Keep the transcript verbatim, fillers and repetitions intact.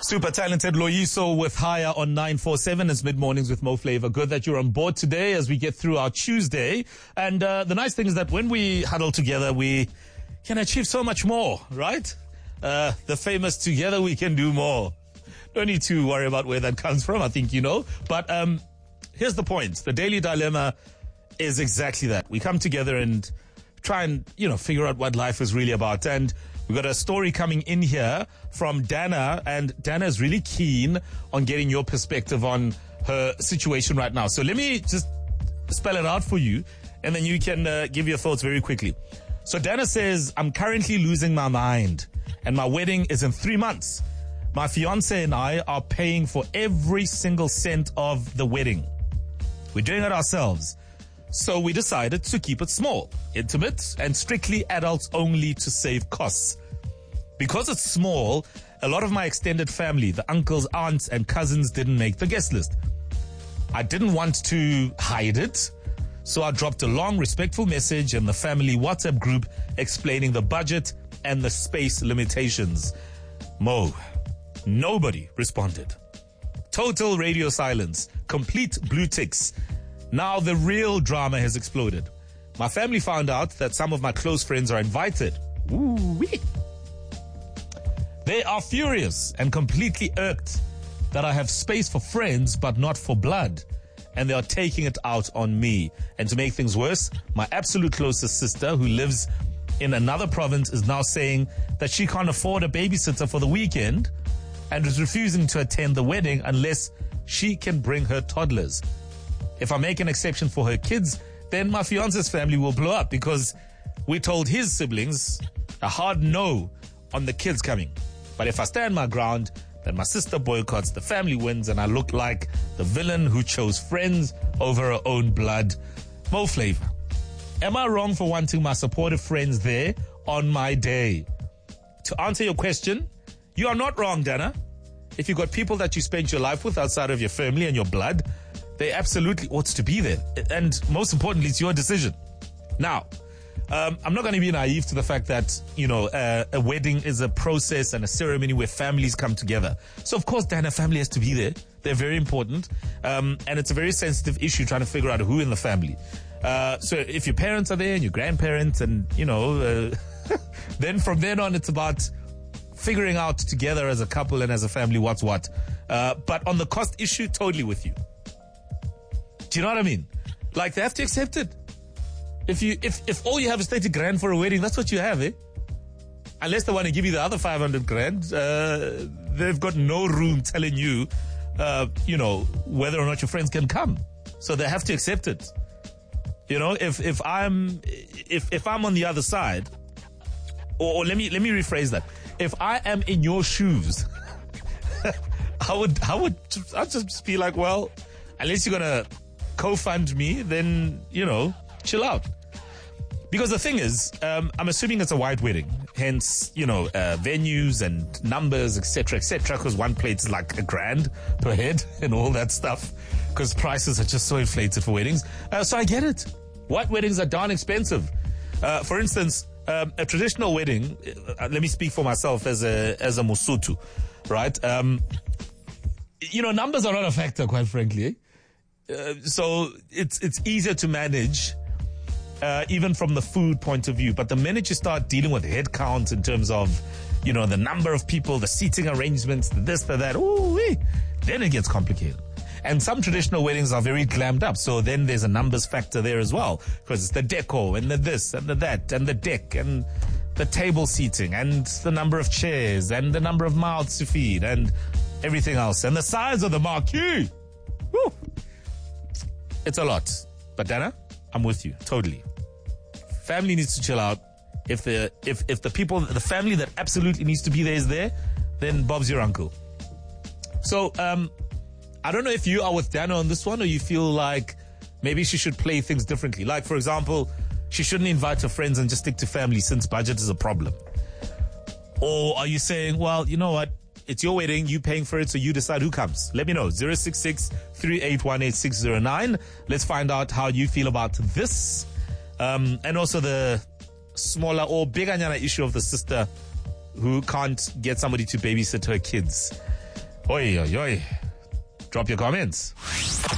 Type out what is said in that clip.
Super talented Loyiso with Higher on nine four seven. It's mid-mornings with Mo Flavor. Good that you're on board today as we get through our Tuesday. And uh, the nice thing is that when we huddle together, we can achieve so much more, right? Uh, the famous together we can do more. Don't need to worry about where that comes from. I think you know. But um, here's the point. The Daily Dilemma is exactly that. We come together and try and, you know, figure out what life is really about. And we've got a story coming in here from Dana, and Dana is really keen on getting your perspective on her situation right now. So let me just spell it out for you, and then you can uh, give your thoughts very quickly. So Dana says, I'm currently losing my mind, and my wedding is in three months. My fiance and I are paying for every single cent of the wedding. We're doing it ourselves. So we decided to keep it small, intimate, and strictly adults only to save costs. Because it's small, a lot of my extended family, the uncles, aunts, and cousins didn't make the guest list. I didn't want to hide it, so I dropped a long, respectful message in the family WhatsApp group explaining the budget and the space limitations. Mo, nobody responded. Total radio silence, complete blue ticks. Now the real drama has exploded. My family found out that some of my close friends are invited. Ooh-wee. They are furious and completely irked that I have space for friends but not for blood. And they are taking it out on me. And to make things worse, my absolute closest sister who lives in another province is now saying that she can't afford a babysitter for the weekend and is refusing to attend the wedding unless she can bring her toddlers. If I make an exception for her kids, then my fiance's family will blow up because we told his siblings a hard no on the kids coming. But if I stand my ground, then my sister boycotts, the family wins, and I look like the villain who chose friends over her own blood. Mo Flavor, am I wrong for wanting my supportive friends there on my day? To answer your question, you are not wrong, Dana. If you've got people that you spent your life with outside of your family and your blood, they absolutely ought to be there. And most importantly, it's your decision. Now, um, I'm not going to be naive to the fact that, you know, uh, a wedding is a process and a ceremony where families come together. So, of course, Dana, family has to be there. They're very important. Um, and it's a very sensitive issue trying to figure out who in the family. Uh, so if your parents are there and your grandparents and, you know, uh, then from then on, it's about figuring out together as a couple and as a family what's what. Uh, but on the cost issue, totally with you. Do you know what I mean? Like, they have to accept it. If you, if, if all you have is thirty grand for a wedding, that's what you have, eh? Unless they want to give you the other five hundred grand, uh, they've got no room telling you, uh, you know, whether or not your friends can come. So they have to accept it. You know, if, if I'm, if, if I'm on the other side, or, or let me, let me rephrase that. If I am in your shoes, I would, I would, I'd just be like, well, unless you're going to co-fund me, then, you know, chill out. Because the thing is, um, I'm assuming it's a white wedding. Hence, you know, uh, venues and numbers, et cetera, et cetera, because one plate's like a grand per head and all that stuff, because prices are just so inflated for weddings. Uh, so I get it. White weddings are darn expensive. Uh, for instance, um, a traditional wedding, uh, let me speak for myself as a, as a Mosotho, right? Um, you know, numbers are not a factor, quite frankly, eh? Uh, so it's it's easier to manage, uh, even from the food point of view. But the minute you start dealing with head count in terms of, you know, the number of people, the seating arrangements, the this, the that, ooh, then it gets complicated. And some traditional weddings are very glammed up. So then there's a numbers factor there as well, because it's the deco and the this and the that and the deck and the table seating and the number of chairs and the number of mouths to feed and everything else and the size of the marquee. Woo. It's a lot. But Dana, I'm with you. Totally. Family needs to chill out. If the if if the people, the family that absolutely needs to be there is there, then Bob's your uncle. So, um, I don't know if you are with Dana on this one, or you feel like maybe she should play things differently. Like, for example, she shouldn't invite her friends and just stick to family since budget is a problem. Or are you saying, well, you know what? It's your wedding, you paying for it, so you decide who comes. Let me know. zero six six, three eight one, eight six zero nine. Let's find out how you feel about this. Um, and also the smaller or bigger issue of the sister who can't get somebody to babysit her kids. Oi, oi, oi. Drop your comments.